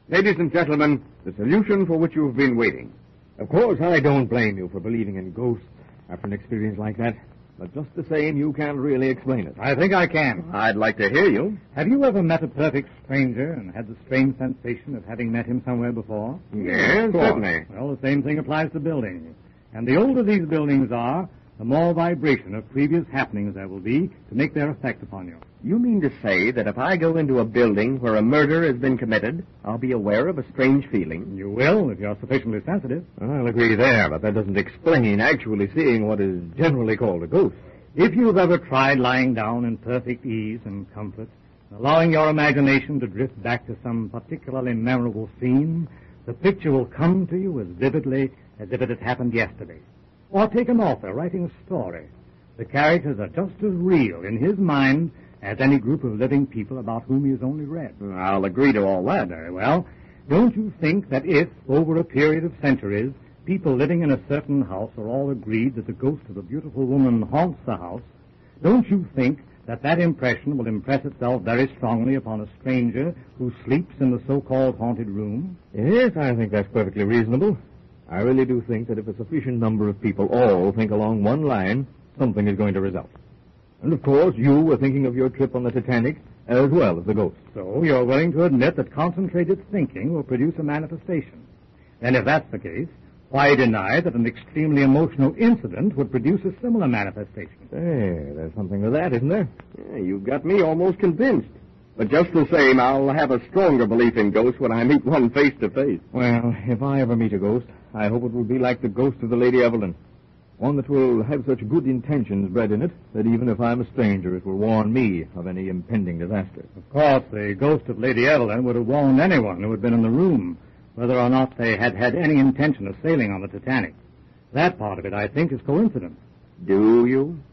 Ladies and gentlemen, the solution for which you've been waiting. Of course, I don't blame you for believing in ghosts after an experience like that. But just the same, you can't really explain it. I think I can. I'd like to hear you. Have you ever met a perfect stranger and had the strange sensation of having met him somewhere before? Yes, certainly. Well, the same thing applies to buildings. And the older these buildings are, the more vibration of previous happenings there will be to make their effect upon you. You mean to say that if I go into a building where a murder has been committed, I'll be aware of a strange feeling? You will, if you're sufficiently sensitive. I'll agree there, but that doesn't explain actually seeing what is generally called a ghost. If you've ever tried lying down in perfect ease and comfort, allowing your imagination to drift back to some particularly memorable scene, the picture will come to you as vividly as if it had happened yesterday. Or take an author writing a story. The characters are just as real in his mind as any group of living people about whom he has only read. I'll agree to all that. Very well. Don't you think that if, over a period of centuries, people living in a certain house are all agreed that the ghost of a beautiful woman haunts the house, don't you think that that impression will impress itself very strongly upon a stranger who sleeps in the so-called haunted room? Yes, I think that's perfectly reasonable. I really do think that if a sufficient number of people all think along one line, something is going to result. And, of course, you were thinking of your trip on the Titanic as well as the ghost. So you're willing to admit that concentrated thinking will produce a manifestation. And if that's the case, why deny that an extremely emotional incident would produce a similar manifestation? Hey, there's something to that, isn't there? Yeah, you've got me almost convinced. But just the same, I'll have a stronger belief in ghosts when I meet one face to face. Well, if I ever meet a ghost, I hope it will be like the ghost of the Lady Evelyn. One that will have such good intentions bred in it that even if I'm a stranger, it will warn me of any impending disaster. Of course, the ghost of Lady Evelyn would have warned anyone who had been in the room, whether or not they had had any intention of sailing on the Titanic. That part of it, I think, is coincidence. Do you?